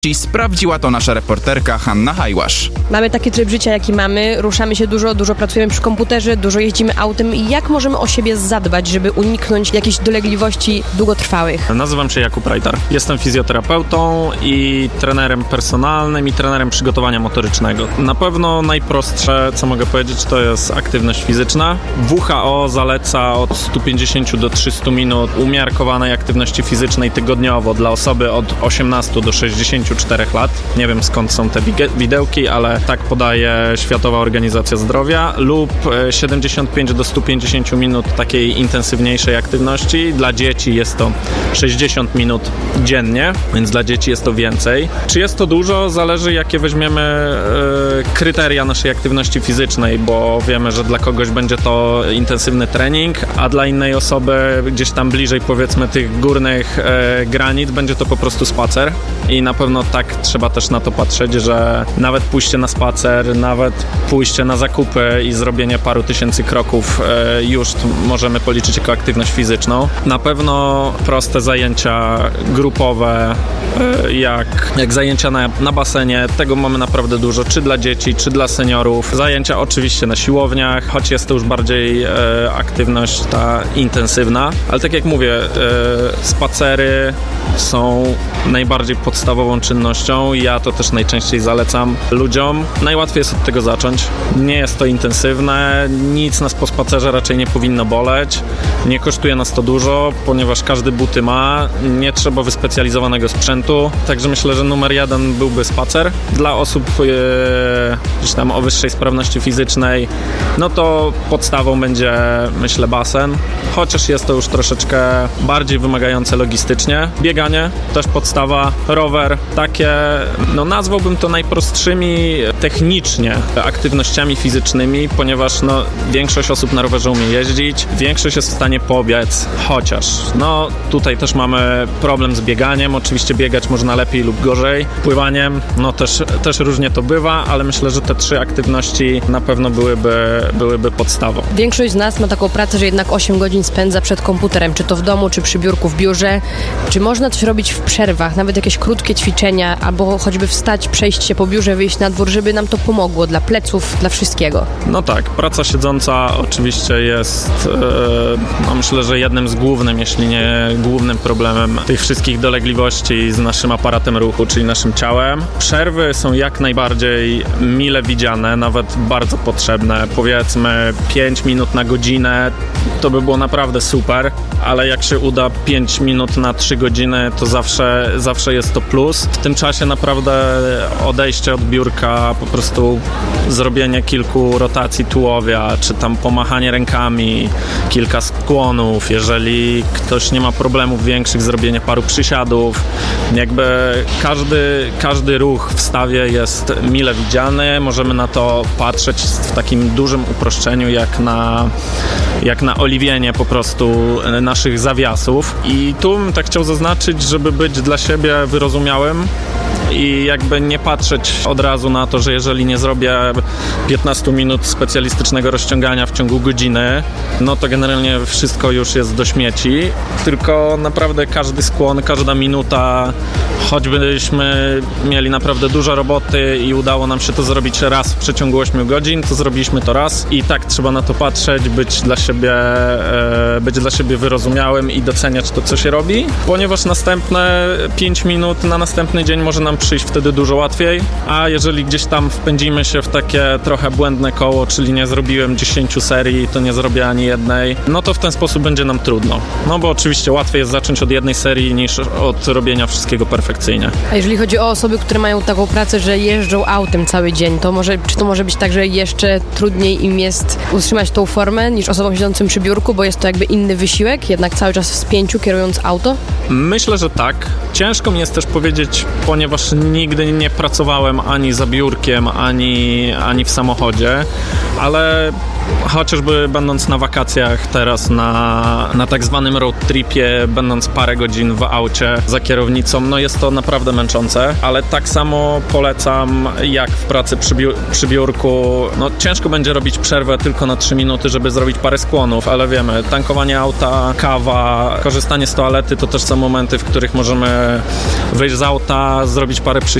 Sprawdziła to nasza reporterka Hanna Hajłasz. Mamy taki tryb życia, jaki mamy, ruszamy się dużo pracujemy przy komputerze, dużo jeździmy autem. I jak możemy o siebie zadbać, żeby uniknąć jakichś dolegliwości długotrwałych? Nazywam się Jakub Rajtar. Jestem fizjoterapeutą i trenerem personalnym i trenerem przygotowania motorycznego. Na pewno najprostsze, co mogę powiedzieć, to jest aktywność fizyczna. WHO zaleca od 150 do 300 minut umiarkowanej aktywności fizycznej tygodniowo dla osoby od 18 do 64 lat. Nie wiem, skąd są te widełki, ale tak podaje Światowa Organizacja Zdrowia, lub 75 do 150 minut takiej intensywniejszej aktywności. Dla dzieci jest to 60 minut dziennie, więc dla dzieci jest to więcej. Czy jest to dużo? Zależy, jakie weźmiemy kryteria naszej aktywności fizycznej, bo wiemy, że dla kogoś będzie to intensywny trening, a dla innej osoby gdzieś tam bliżej, powiedzmy, tych górnych granic będzie to po prostu spacer. I na pewno tak trzeba też na to patrzeć, że nawet pójście na spacer, nawet pójście na zakupy i zrobienie paru tysięcy kroków już możemy policzyć jako aktywność fizyczną. Na pewno proste zajęcia grupowe, jak zajęcia na basenie, tego mamy naprawdę dużo, czy dla dzieci, czy dla seniorów. Zajęcia oczywiście na siłowniach, choć jest to już bardziej aktywność ta intensywna, ale tak jak mówię, spacery są najbardziej podstawową czynnością. Ja to też najczęściej zalecam ludziom. Najłatwiej jest od tego zacząć. Nie jest to intensywne, nic nas po spacerze raczej nie powinno boleć. Nie kosztuje nas to dużo, ponieważ każdy buty ma. Nie trzeba wyspecjalizowanego sprzętu. Także myślę, że numer 1 byłby spacer. Dla osób gdzieś tam o wyższej sprawności fizycznej, no to podstawą będzie, myślę, basen. Chociaż jest to już troszeczkę bardziej wymagające logistycznie. Bieganie, też podstawa. Rower, takie, no nazwałbym to najprostszymi technicznie aktywnościami fizycznymi, ponieważ no większość osób na rowerze umie jeździć, większość jest w stanie pobiec, chociaż no tutaj też mamy problem z bieganiem, oczywiście biegać można lepiej lub gorzej, pływaniem, no też różnie to bywa, ale myślę, że te 3 aktywności na pewno byłyby podstawą. Większość z nas ma taką pracę, że jednak 8 godzin spędza przed komputerem, czy to w domu, czy przy biurku w biurze. Czy można coś robić w przerwach, nawet jakieś krótkie ćwiczenia, albo choćby wstać, przejść się po biurze, wyjść na dwór, żeby nam to pomogło dla pleców, dla wszystkiego? No tak, praca siedząca oczywiście jest, no myślę, że jednym z głównym, jeśli nie głównym problemem tych wszystkich dolegliwości z naszym aparatem ruchu, czyli naszym ciałem. Przerwy są jak najbardziej mile widziane, nawet bardzo potrzebne. Powiedzmy 5 minut na godzinę, to by było naprawdę super, ale jak się uda 5 minut na 3 godziny, to zawsze jest to plus. W tym czasie naprawdę odejście od biurka, po prostu zrobienie kilku rotacji tułowia, czy tam pomachanie rękami, kilka skłonów, jeżeli ktoś nie ma problemów większych, zrobienie paru przysiadów. Jakby każdy ruch w stawie jest mile widziany, możemy na to patrzeć w takim dużym uproszczeniu, jak na oliwienie po prostu naszych zawiasów. I tu bym tak chciał zaznaczyć, żeby być dla siebie wyrozumiałym i jakby nie patrzeć od razu na to, że jeżeli nie zrobię 15 minut specjalistycznego rozciągania w ciągu godziny, no to generalnie wszystko już jest do śmieci, tylko naprawdę każdy skłon, każda minuta, choćbyśmy mieli naprawdę dużo roboty i udało nam się to zrobić raz w przeciągu 8 godzin, to zrobiliśmy to raz i tak trzeba na to patrzeć, być dla siebie wyrozumiałym i doceniać to, co się robi, ponieważ następne 5 minut na następny dzień może nam przyjść wtedy dużo łatwiej, a jeżeli gdzieś tam wpędzimy się w takie trochę błędne koło, czyli nie zrobiłem 10 serii, to nie zrobię ani jednej, no to w ten sposób będzie nam trudno. No bo oczywiście łatwiej jest zacząć od jednej serii niż od robienia wszystkiego perfekcyjnie. A jeżeli chodzi o osoby, które mają taką pracę, że jeżdżą autem cały dzień, czy to może być tak, że jeszcze trudniej im jest utrzymać tą formę niż osobom siedzącym przy biurku, bo jest to jakby inny wysiłek, jednak cały czas w spięciu kierując auto? Myślę, że tak. Ciężko mi jest też powiedzieć, ponieważ nigdy nie pracowałem ani za biurkiem, ani w samochodzie, ale chociażby będąc na wakacjach teraz na tak zwanym road tripie, będąc parę godzin w aucie za kierownicą, no jest to naprawdę męczące, ale tak samo polecam jak w pracy przy biurku. No ciężko będzie robić przerwę tylko na 3 minuty, żeby zrobić parę skłonów, ale wiemy, tankowanie auta, kawa, korzystanie z toalety to też są momenty, w których możemy wyjść z auta, zrobić parę przysiadów,